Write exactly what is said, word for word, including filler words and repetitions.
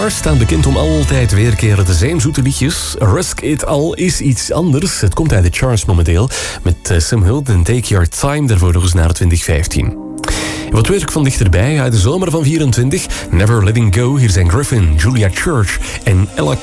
Stars staan bekend om altijd weerkeren te zijn. Zoete liedjes. Risk It All is iets anders. Het komt uit de charts momenteel. Met Sam Hunt en Take Your Time. Daarvoor nog eens naar twintig vijftien. En wat weet ik van dichterbij? Uit de zomer van vierentwintig. Never Letting Go. Hier zijn Griffin, Julia Church en Ella